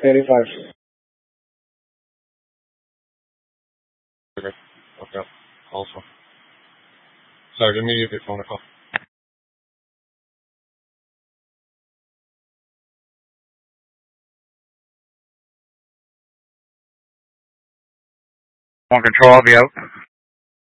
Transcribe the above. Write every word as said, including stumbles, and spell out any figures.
eighty-five. Okay. Okay. Also. Sorry, immediately phone a call. One control, I'll be out.